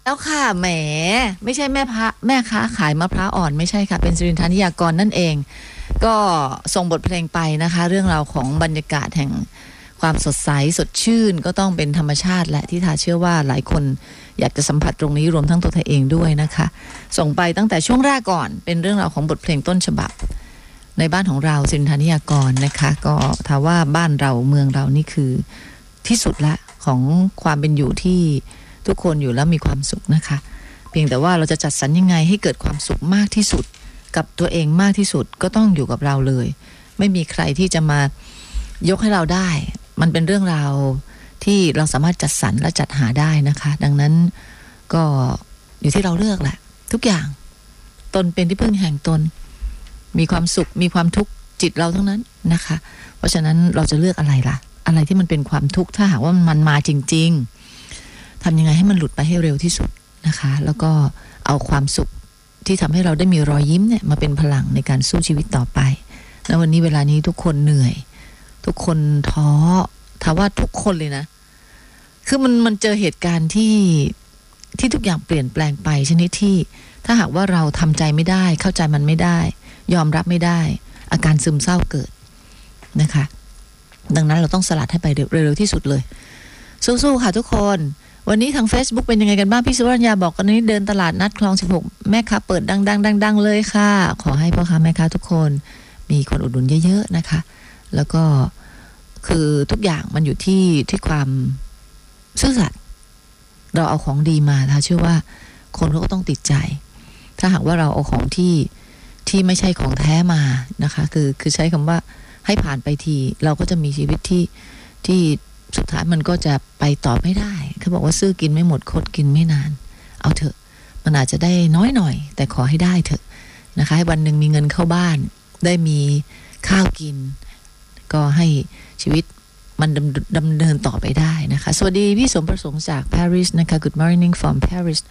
แล้วค่ะแหมไม่ใช่แม่ค้าขายมะพร้าวอ่อนไม่ใช่ค่ะเป็นสิรินทานิยากรนั่นเองก็ส่งบทเพลงไปนะคะเรื่องราวของบรรยากาศแห่งความสดใสสดชื่นก็ต้องเป็นธรรมชาติและที่ทาเชื่อว่าหลายคนอยากจะสัมผัสตรงนี้รวมทั้งตัวเธอเองด้วยนะคะส่งไปตั้งแต่ช่วงแรกก่อนเป็นเรื่องราวของบทเพลงต้นฉบับในบ้านของเราสิรินทานิยากรนะคะก็ถ้าว่าบ้านเราเมืองเรานี่คือที่สุดละของความเป็นอยู่ที่ทุกคนอยู่แล้วมีความสุขนะคะเพียงแต่ว่าเราจะจัดสรรยังไงให้เกิดความสุขมากที่สุดกับตัวเองมากที่สุดก็ต้องอยู่กับเราเลยไม่มีใครที่จะมายกให้เราได้มันเป็นเรื่องราวที่เราสามารถจัดสรรและจัดหาได้นะคะดังนั้นก็อยู่ที่เราเลือกแหละทุกอย่างตนเป็นที่พึ่งแห่งตนมีความสุขมีความทุกข์จิตเราทั้งนั้นนะคะเพราะฉะนั้นเราจะเลือกอะไรล่ะอะไรที่มันเป็นความทุกข์ถ้าหากว่ามันมาจริงๆทำยังไงให้มันหลุดไปให้เร็วที่สุดนะคะแล้วก็เอาความสุขที่ทำให้เราได้มีรอยยิ้มเนี่ยมาเป็นพลังในการสู้ชีวิตต่อไปแล้ววันนี้เวลานี้ทุกคนเหนื่อยทุกคนท้อถ้าว่าทุกคนเลยนะคือมันเจอเหตุการณ์ที่ทุกอย่างเปลี่ยนแปลงไปชนิดที่ถ้าหากว่าเราทำใจไม่ได้เข้าใจมันไม่ได้ยอมรับไม่ได้อาการซึมเศร้าเกิดนะคะดังนั้นเราต้องสลัดให้ไปเร็วๆที่สุดเลยสู้ๆค่ะทุกคนวันนี้ทาง Facebook เป็นยังไงกันบ้างพี่สุวรรณยาบอกกันนี้เดินตลาดนัดคลอง16แม่ค้าเปิดดังเลยค่ะขอให้พ่อค้าแม่ค้าทุกคนมีคนอุดหนุนเยอะๆนะคะแล้วก็คือทุกอย่างมันอยู่ที่ความซื่อสัตย์เราเอาของดีมาถ้าเชื่อว่าคนเขาก็ต้องติดใจถ้าหากว่าเราเอาของที่ไม่ใช่ของแท้มานะคะคือใช้คำว่าให้ผ่านไปทีเราก็จะมีชีวิตที่สุดท้ายมันก็จะไปต่อไม่ได้เขาบอกว่าซื้อกินไม่หมดคดกินไม่นานเอาเถอะมันอาจจะได้น้อยหน่อยแต่ขอให้ได้เถอะนะคะให้วันหนึ่งมีเงินเข้าบ้านได้มีข้าวกินก็ให้ชีวิตมันดำเนินต่อไปได้นะคะสวัสดีพี่สมประสงค์จากปารีสนะคะ Good morning from Paris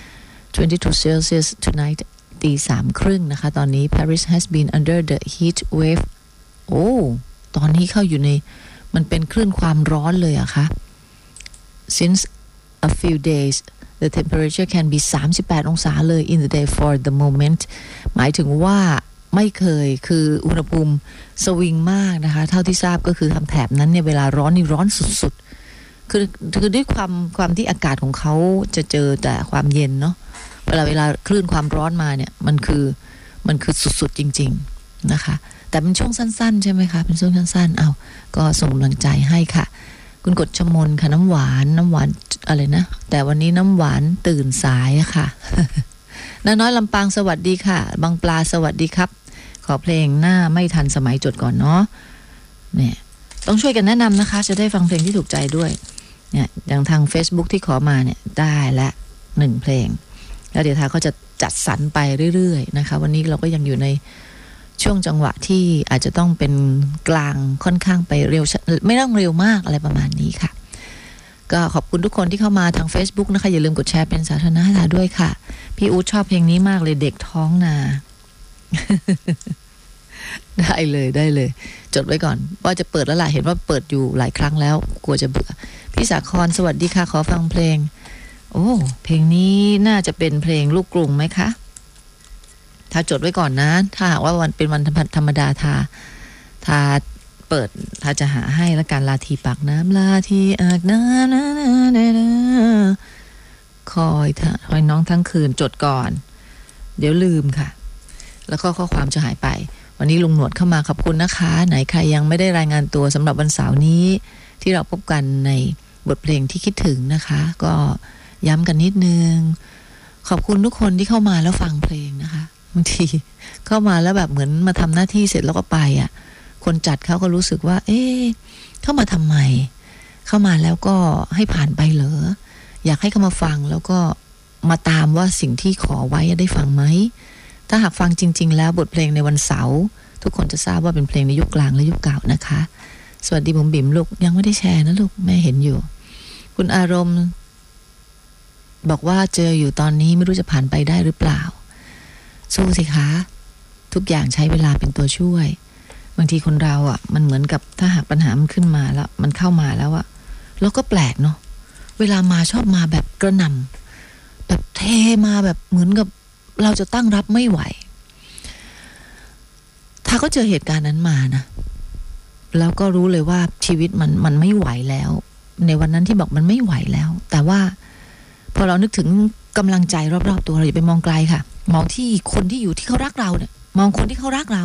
22 Celsius tonight 3:30นะคะตอนนี้ Paris has been under the heat wave โอ้ตอนนี้เข้าอยู่ในมันเป็นคลื่นความร้อนเลยอะคะ since a few days the temperature can be38องศาเลย in the day for the moment หมายถึงว่าไม่เคยคืออุณหภูมิสวิงมากนะคะเท่าที่ทราบก็คือทำแถบนั้นเนี่ยเวลาร้อนนี่ร้อนสุดๆคือด้วยความที่อากาศของเขาจะเจอแต่ความเย็นเนาะเวลาคลื่นความร้อนมาเนี่ยมันคือสุดๆจริงๆนะคะแต่เป็นช่วงสั้นๆใช่ไหมคะเป็นช่วงสั้นๆเอาก็ส่งกำลังใจให้ค่ะคุณกฎชมนค่ะน้ำหวานอะไรนะแต่วันนี้น้ำหวานตื่นสายอะค่ะ น้าน้อยลำปางสวัสดีค่ะบางปลาสวัสดีครับขอเพลงหน้าไม่ทันสมัยจดก่อนเนาะเนี่ยต้องช่วยกันแนะนำนะคะจะได้ฟังเพลงที่ถูกใจด้วยเนี่ยอย่างทาง Facebook ที่ขอมาเนี่ยได้ละ1เพลงแล้วเดี๋ยวทางก็จะจัดสรรไปเรื่อยๆนะคะวันนี้เราก็ยังอยู่ในช่วงจังหวะที่อาจจะต้องเป็นกลางค่อนข้างไปเร็วไม่ต้องเร็วมากอะไรประมาณนี้ค่ะก็ขอบคุณทุกคนที่เข้ามาทาง Facebook นะคะอย่าลืมกดแชร์เป็นสาธารณะด้วยค่ะพี่อู๊ดชอบเพลงนี้มากเลยเด็กท้องนา ได้เลยจดไว้ก่อนว่าจะเปิดแล้วล่ะเห็นว่าเปิดอยู่หลายครั้งแล้วกลัวจะเบื่อพี่สาครสวัสดีค่ะขอฟังเพลงโอ้เพลงนี้น่าจะเป็นเพลงลูกกรุงไหมคะถ้าจดไว้ก่อนนะถ้าหากว่าวันเป็นวันธรรมดาถ้าเปิดถ้าจะหาให้ละกันลาทีปากน้ำลาทีอากน้ำคอยน้องทั้งคืนจดก่อนเดี๋ยวลืมค่ะแล้วก็ข้อความจะหายไปวันนี้ลุงหนวดเข้ามาขอบคุณนะคะไหนใครยังไม่ได้รายงานตัวสำหรับวันเสาร์นี้ที่เราพบกันในบทเพลงที่คิดถึงนะคะก็ย้ำกันนิดนึงขอบคุณทุกคนที่เข้ามาแล้วฟังเพลงนะคะบางทีเข้ามาแล้วแบบเหมือนมาทำหน้าที่เสร็จแล้วก็ไปอ่ะคนจัดเขาก็รู้สึกว่าเข้ามาทำไมเข้ามาแล้วก็ให้ผ่านไปเหรออยากให้เข้ามาฟังแล้วก็มาตามว่าสิ่งที่ขอไว้ได้ฟังไหมถ้าหากฟังจริงๆแล้วบทเพลงในวันเสาร์ทุกคนจะทราบว่าเป็นเพลงในยุคกลางและยุคเก่านะคะสวัสดีบุ๋มบิ๋มลูกยังไม่ได้แชร์นะลูกแม่เห็นอยู่คุณอารมณ์บอกว่าเจออยู่ตอนนี้ไม่รู้จะผ่านไปได้หรือเปล่าสู้สิคะทุกอย่างใช้เวลาเป็นตัวช่วยบางทีคนเราอ่ะมันเหมือนกับถ้าหากปัญหามันขึ้นมาแล้วมันเข้ามาแล้วอ่ะเราก็แปลกเนาะเวลามาชอบมาแบบกระหน่ำเทมาแบบเหมือนกับเราจะตั้งรับไม่ไหวถ้าก็เจอเหตุการณ์นั้นมานะแล้วก็รู้เลยว่าชีวิตมันไม่ไหวแล้วในวันนั้นที่บอกมันไม่ไหวแล้วแต่ว่าพอเรานึกถึงกำลังใจรอบๆตัวเราอย่าไปมองไกลค่ะมองที่คนที่อยู่ที่เขารักเราเนี่ยมองคนที่เขารักเรา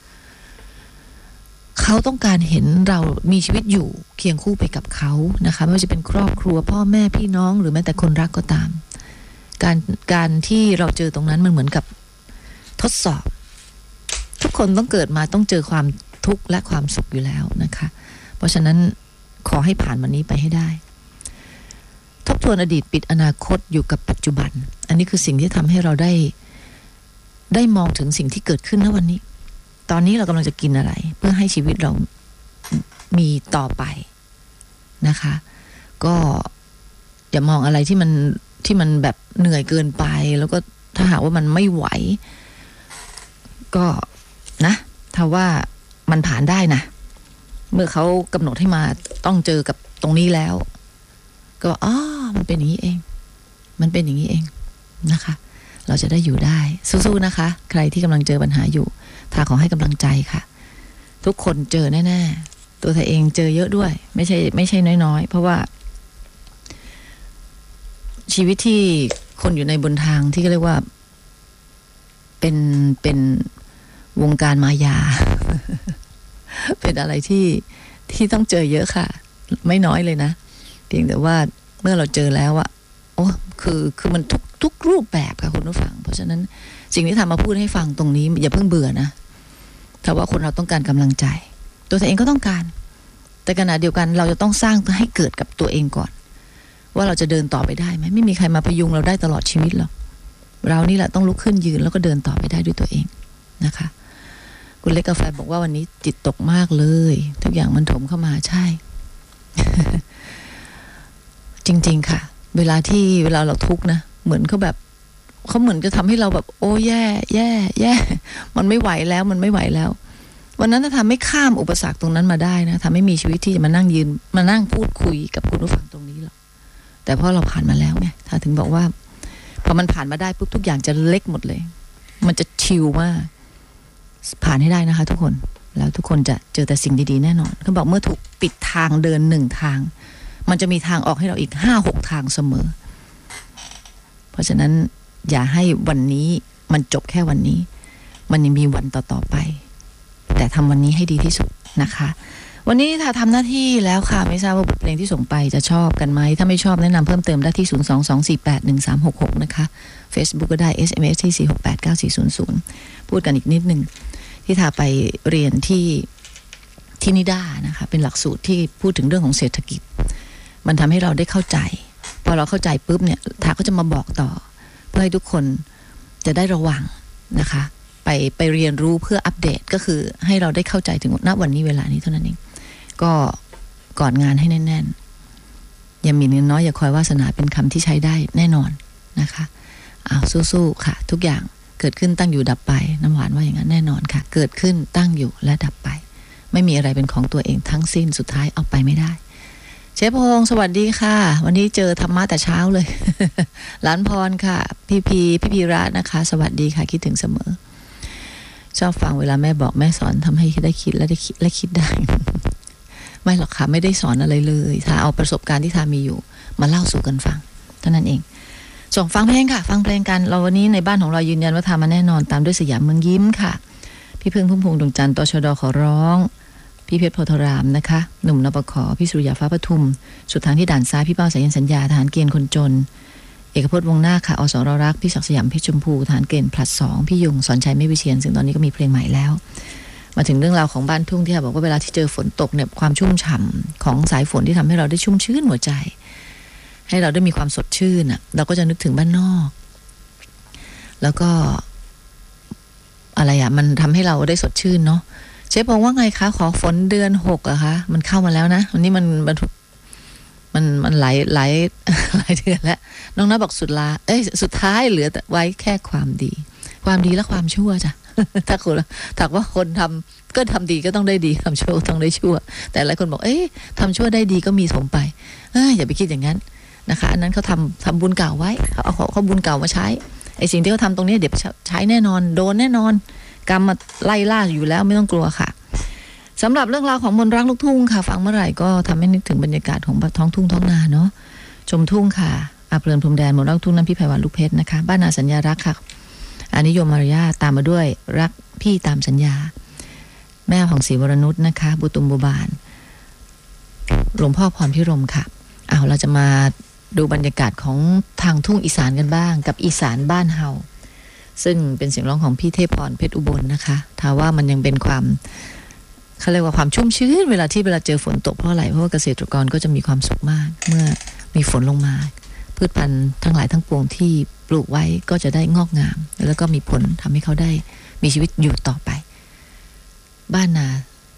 เขาต้องการเห็นเรามีชีวิตอยู่เคียงคู่ไปกับเขานะคะไม่ว่าจะเป็นครอบครัวพ่อแม่พี่น้องหรือแม้แต่คนรักก็ตามการที่เราเจอตรงนั้นมันเหมือนกับทดสอบทุกคนต้องเกิดมาต้องเจอความทุกข์และความสุขอยู่แล้วนะคะเพราะฉะนั้นขอให้ผ่านวันนี้ไปให้ได้ทบทวนอดีตปิดอนาคตอยู่กับปัจจุบันอันนี้คือสิ่งที่ทำให้เราได้มองถึงสิ่งที่เกิดขึ้นณวันนี้ตอนนี้เรากำลังจะกินอะไรเพื่อให้ชีวิตเรามีต่อไปนะคะก็อย่ามองอะไรที่มันแบบเหนื่อยเกินไปแล้วก็ถ้าหากว่ามันไม่ไหวก็นะถ้าว่ามันผ่านได้นะเมื่อเขากำหนดให้มาต้องเจอกับตรงนี้แล้วก็มันเป็นอย่างนี้เองมันเป็นอย่างนี้เองนะคะเราจะได้อยู่ได้สู้ๆนะคะใครที่กำลังเจอปัญหาอยู่ถ้าขอให้กำลังใจค่ะทุกคนเจอแน่ๆตัวเธอเองเจอเยอะด้วยไม่ใช่น้อยๆเพราะว่าชีวิตที่คนอยู่ในบนทางที่เรียกว่าเป็นวงการมายา เป็นอะไรที่ต้องเจอเยอะค่ะไม่น้อยเลยนะเพียงแต่ว่าเมื่อเราเจอแล้วอะคือมันทุกรูปแบบค่ะคุณผู้ฟังเพราะฉะนั้นสิ่งที่ทำมาพูดให้ฟังตรงนี้อย่าเพิ่งเบื่อนะถ้าว่าคนเราต้องการกำลังใจตัวเองก็ต้องการแต่ขณะเดียวกันเราจะต้องสร้างให้เกิดกับตัวเองก่อนว่าเราจะเดินต่อไปได้ไหมไม่มีใครมาพยุงเราได้ตลอดชีวิตหรอกเรานี่แหละต้องลุกขึ้นยืนแล้วก็เดินต่อไปได้ด้วยตัวเองนะคะคุณเล็กกาแฟบอกว่าวันนี้จิตตกมากเลยทุกอย่างมันถมเข้ามาใช่ จริงๆค่ะเวลาเราทุกข์นะเหมือนเขาเหมือนจะทำให้เราแบบโอ้แย่มันไม่ไหวแล้ววันนั้นถ้าทำไม่ข้ามอุปสรรคตรงนั้นมาได้นะทำให้มีชีวิตที่จะมานั่งพูดคุยกับคุณผู้ฟังตรงนี้หรอกแต่เพราะเราผ่านมาแล้วไงถ้าถึงบอกว่าพอมันผ่านมาได้ปุ๊บทุกอย่างจะเล็กหมดเลยมันจะชิลมากผ่านให้ได้นะคะทุกคนแล้วทุกคนจะเจอแต่สิ่งดีๆแน่นอนเขาบอกเมื่อถูกปิดทางเดิน1 ทางมันจะมีทางออกให้เราอีก5-6 ทางเสมอเพราะฉะนั้นอย่าให้วันนี้มันจบแค่วันนี้มันยังมีวันต่อๆไปแต่ทำวันนี้ให้ดีที่สุดนะคะวันนี้ถ้าทำหน้าที่แล้วค่ะไม่ทราบว่าบทเพลงที่ส่งไปจะชอบกันไหมถ้าไม่ชอบแนะนำเพิ่มเติมได้ที่022481366นะคะ Facebook ก็ได้ SMS ที่4689400พูดกันอีกนิดนึงที่ทาไปเรียนที่นิด้านะคะเป็นหลักสูตรที่พูดถึงเรื่องของเศรษฐกิจมันทำให้เราได้เข้าใจพอเราเข้าใจปุ๊บเนี่ยทาก็จะมาบอกต่อเพื่อให้ทุกคนจะได้ระวังนะคะไปเรียนรู้เพื่ออัปเดตก็คือให้เราได้เข้าใจถึงณวันนี้เวลานี้เท่านั้นเองก็ก่อนงานให้แน่นๆอย่ามีเงินน้อยอย่าคอยวาสนาเป็นคำที่ใช้ได้แน่นอนนะคะสู้ๆค่ะทุกอย่างเกิดขึ้นตั้งอยู่ดับไปน้ำหวานว่าอย่างนั้นแน่นอนค่ะเกิดขึ้นตั้งอยู่และดับไปไม่มีอะไรเป็นของตัวเองทั้งสิ้นสุดท้ายเอาไปไม่ได้เชฟพงศ์สวัสดีค่ะวันนี้เจอธรรมะแต่เช้าเลย หลานพรค่ะพี่พีระนะคะสวัสดีค่ะคิดถึงเสมอชอบฟังเวลาแม่บอกแม่สอนทำให้ได้คิดและคิดได้ ไม่หรอกค่ะไม่ได้สอนอะไรเลยถ้าเอาประสบการณ์ที่ทามีอยู่มาเล่าสู่กันฟังเท่านั้นเองส่งฟังเพลงค่ะฟังเพลงกันเราวันนี้ในบ้านของเรายืนยันว่าทามาแน่นอนตามด้วยสยามเมืองยิ้มค่ะพี่พึ่งพุ่มพวงดวงจันทร์ตชดขอร้องพี่เพชรโพธารามนะคะหนุ่มนปขพี่สุริยาฟ้าปทุมสุดทางที่ด่านซ้ายพี่เป้าสายันสัญญาทหารเกณฑ์คนจนเอกพจน์วงหน้าค่ะอสรรักพี่ศักดิ์สยามเพชรชมพูทหารเกณฑ์+2พี่ยุงสอนชัยไม่วิเชียรซึ่งตอนนี้ก็มีเพลงใหม่แล้วมาถึงเรื่องราวของบ้านทุ่งที่บอกว่าเวลาที่เจอฝนตกเนี่ยความชุ่มฉ่ำของสายฝนที่ทำให้เราได้ชุ่มชื้นหัวใจให้เราได้มีความสดชื่นเราก็จะนึกถึงบ้านนอกแล้วก็อะไรมันทำให้เราได้สดชื่นเนาะเชฟบอกว่าไงคะขอฝนเดือน6อะคะมันเข้ามาแล้วนะวันนี้มันหลายเดือนแล้วน้องน้าบอกสุดท้ายเหลือแต่ไว้แค่ความดีและความชั่วจ้ะ ถ้าว่าคนทำก็ทำดีก็ต้องได้ดีทำชั่วต้องได้ชั่วแต่หลายคนบอกทำชั่วได้ดีก็มีสมไปอย่าไปคิดอย่างนั้นนะคะอันนั้นเขาทำบุญเก่าไว้เขาบุญเก่ามาใช้ไอ้สิ่งที่เขาทำตรงนี้เดี๋ยวใช้แน่นอนโดนแน่นอนกรรมมาไล่ล่าอยู่แล้วไม่ต้องกลัวค่ะสำหรับเรื่องราวของมนต์รักลูกทุ่งค่ะฟังเมื่อไหร่ก็ทำให้นึกถึงบรรยากาศของท้องทุ่งท้องนาเนาะชมทุ่งค่ะอาเพลินพรมแดนมนต์รักทุ่งน้ำพี่ไพวันลูกเพชรนะคะบ้านนาสัญญารักค่ะอานิยมมารยาตามมาด้วยรักพี่ตามสัญญาแม่ของศรีวรนุชนะคะบุตุมบุบาลหลวงพ่อพรพิรมค่ะเอาเราจะมาดูบรรยากาศของทางทุ่งอีสานกันบ้างกับอีสานบ้านเฮาซึ่งเป็นเสียงร้องของพี่เทพพรเพชรอุบลนะคะถ้าว่ามันยังเป็นความเขาเรียกว่าความชุ่มชื้นเวลาเจอฝนตกเพราะอะไรเพราะว่าเกษตรกรก็จะมีความสุขมากเมื่อมีฝนลงมาพืชพันธุ์ทั้งหลายทั้งปวงที่ปลูกไว้ก็จะได้งอกงามแล้วก็มีผลทำให้เขาได้มีชีวิตอยู่ต่อไปบ้านนา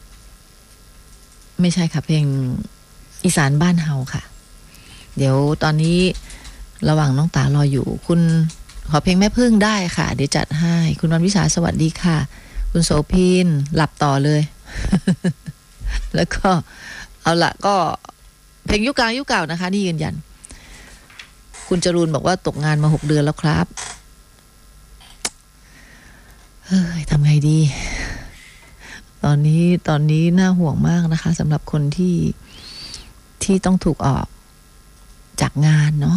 ไม่ใช่ค่ะเพลงอีสานบ้านเฮาค่ะเดี๋ยวตอนนี้ระหว่างน้องตารออยู่คุณขอเพลงแม่พึ่งได้ค่ะเดี๋ยวจัดให้คุณวันวิสาสวัสดีค่ะคุณโสภินหลับต่อเลย แล้วก็เอาละก็เพลงยุคกลางยุคเก่านะคะนี่ยืนยันคุณจรูนบอกว่าตกงานมา6 เดือนแล้วครับเฮ้ยทำไงดีตอนนี้น่าห่วงมากนะคะสำหรับคนที่ต้องถูกออกจากงานเนาะ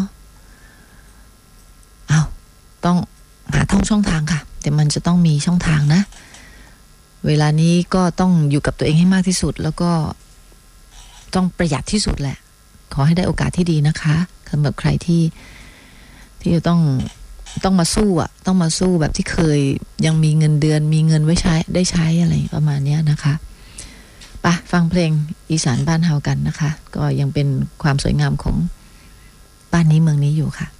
เอาต้องหาช่องทางค่ะแต่มันจะต้องมีช่องทางนะเวลานี้ก็ต้องอยู่กับตัวเองให้มากที่สุดแล้วก็ต้องประหยัดที่สุดแหละขอให้ได้โอกาสที่ดีนะคะสำหรับใครที่จะต้องมาสู้อ่ะต้องมาสู้แบบที่เคยยังมีเงินเดือนมีเงินไว้ใช้ได้ใช้อะไรประมาณนี้นะคะไปฟังเพลงอีสานบ้านเฮากันนะคะก็ยังเป็นความสวยงามของบ้านนี้เมืองนี้อยู่ค่ะ